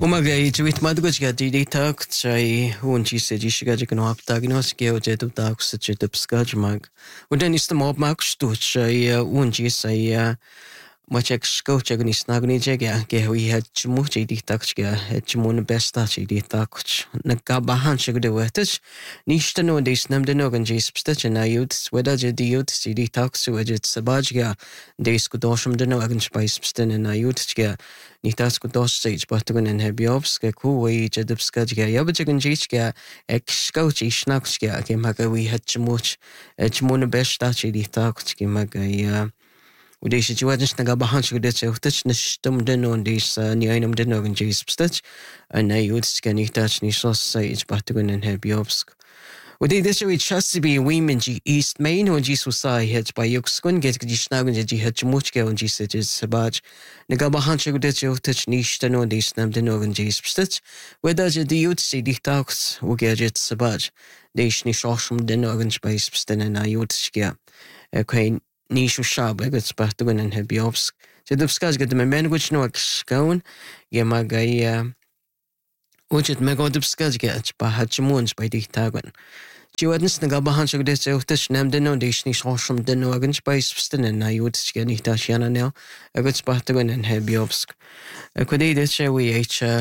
Umaga i tuit madgojga di tak chai hun chi se jishiga je kno aptagnos ge o je tu tak se je tupskaj mag. Udan is the mob mag stu chai hun chi sai machek skoch agni snagni je ge hui het chmu je di tak ge het chmu ne besta je di tak na ga bahan che de wetes nishta no dis nam de nogan je spstach na yut weda je di yut je di tak su je sabaj ge des kudoshum de no agan spice spsten na yut ge Ní tas go dostage batugan in hebiobska kuwi jadubska ga yabajagan jichga ek skauchi snakska ke maga we had chmuch chmuna bestachi di takchi maga ya udeshi jiwadens naga bahanch gudets utach nishtum denon dis ni einum denogan jispstach and I utska ni tach ni sausage batugan in hebiobska Udi this we trust to be women G East Main on G Susai heads by Yukskun get G Snagan G had Chmuchka on G Sitches Sabaj. Nagaba Hancha Gudetio touch niche the no dis nam the Nogan G Stitch, where does the youth see the talks who get it Sabaj. They shnish from the Nogan Spice Stin and I youth skia. A quain nishu shab, I got Spartugan and Hebiobsk. The Dubskas get the men which no excown, Yamagaya. Which it megodubskas get by Hatchamoons by the Tagan. Jiwadens nagabahan sa gudets eutas nam deno dishni shoshum deno agan spice stin and I would skinny tashiana now. A good spartagan and hebiobsk. A kudi ditche we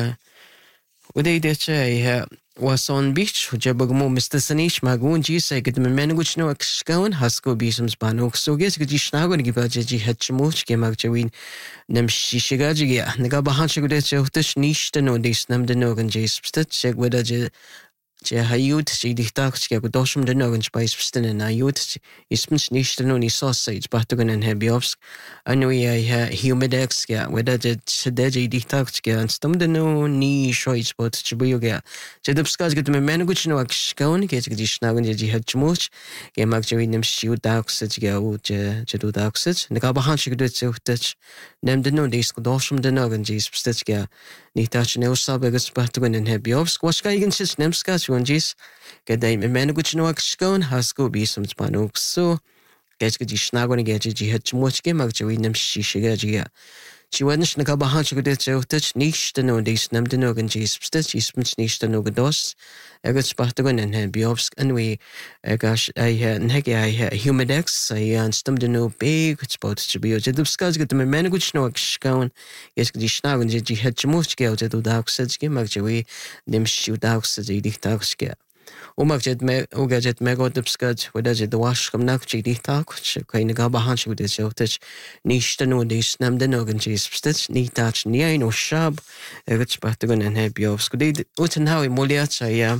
Uday ditche was on beach, Jabagmo Mr. Sanish Magun G say get the men which no excown Hasko bisums banok so guess good snagon give a jiji hatchamuch came out Jawin Nem Shishigaji nagabahan sa gudets eutas niche the no dis nam deno agan j spstich with a Je hayut si di takske go doshum de nogan spice stin na yut ismens nicht no ni sausage batugan en hebiovsk anui humidex weda je sedeji di takske and stum de no ni shoits bot chbuyoga je dubskas get me menuguch no akskon get di snagan je had chmuch ge mag je nim shiu dax je u je du dax ne ga bahan shi get so tach nem de no dis go doshum de nogan je spstitske ni tach ne usabegas batugan en hebiovsk was geigen sis nemskas Jis Gaday me menuguch no akskon hasko bisum spanuk so Getsga di snagon geji had chmuchke magjawi nem shishigajiga. She went na kabahanch godet outach nish the no dis nam the nogan jis stitch ismens nish the nogados. I got spartagon and hebiobsk and we gosh I nege I humidex I stum the no big spot to be jedubskas get me menuguch no akskon Getsga di snagon jeji had chmuchke out to daxage magjawi nem shu daxage di daxage. Umagjet me ugajet megodubskad weda je dwashkam nakchi di takch kaina gabahanch with this outach nish the no dis nam the nogan jis stitch ni tach ni no shab got spartagon and hebiobsk did uten how moliacha ya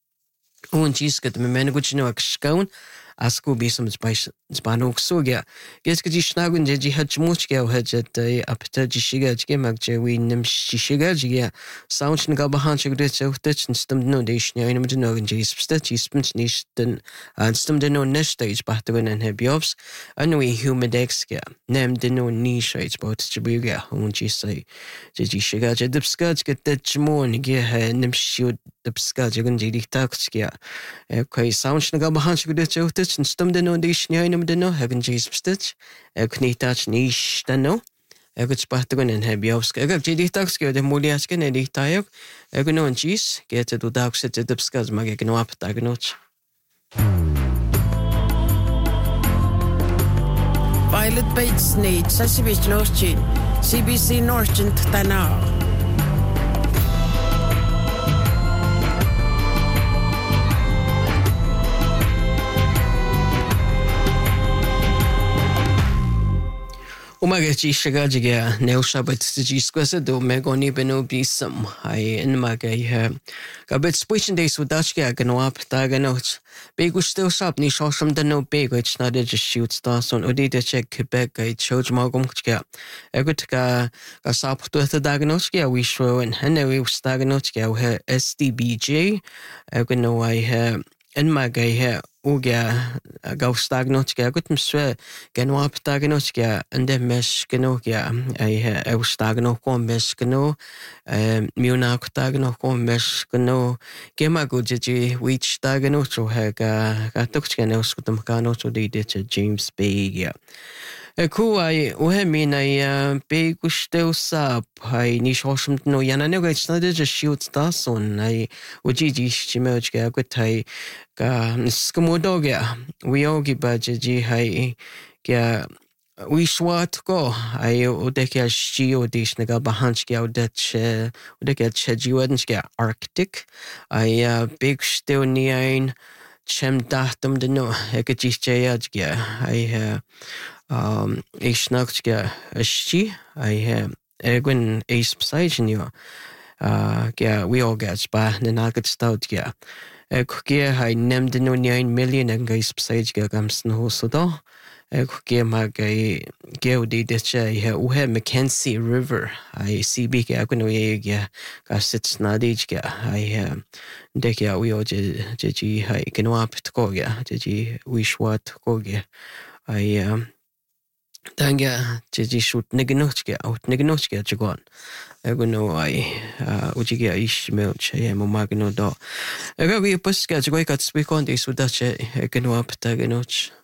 un jiskat me menuguch no akskon Asku bisum spanok soga. Getsga di snagun je had chmuchke hajet apta jishigajke magje we nim shishigajia. Sound gabahanch gudets outach and stum no dish ni einum de nogan jis stitch ispens nishten and stum de no nestage batugan and hebiobs and we humidexga. Nem de no nishage bot chibuga un jisai. Je jishigaje dipskaj get de chmon ge nim shiu dipskaj gun jidi takchkia. Okay, sound gabahanch gudets outach and stum de no dish ni einum de no hagan jis stitch. Knitach nish de no. Got spartagon en hebiovsk. Got jidi takske de moliasken en ditayok. No en jis get to daxet de dipskaj mag no aptagnoch. Violet Bates need Sasivich Norchin, CBC Norchin Tana. Umagachi shagajiga neushabat squasa do megoni beno bisum. I in magay gabet switching days with Dachka ganwap taganoch. Big was still sharp ni shosham the no big which not just shoot stars on Odita check Quebec I chose Magumka. Egotka sap to the daganochka we show and Henry staganochka her SDBJ. Egano I have in magay Uga gaustagnochka gut mswe genwap tagnochka and the mesh genokia I was tagnokom mesh geno munak tagnokom mesh geno gemaguji which tagnocho haga gatochka no skutum kano to the James Bay Ku ai uhemin ai be gusto sap ai ni shoshim no yana no gait snade just shoot stason ai ujiji chimoj ga gutai ga skamodoga we ogi baji hai ga we swat go ai odeka shi odish naga bahanski odeka chejuanska Arctic ai big still ni ein chem datum de no ekajistjajga ai Eishnagtga asti I egwin eis psaijinio ga we all gets ba na nagad staudga ge hai nemd no 9 million ang eis psaijga gamsn hosodo ge mag geodi decha he uhe Mackenzie River I CB ga egwin ga ga sits nadijga I deka we all ji hai genwapt goga ji we swat goga I Tanga ji shoot niganochka out niganochka jagon. Egono I ujiga ish milch mo magno do. Ega we puska jagoi kat speak on this with that egano up taganoch.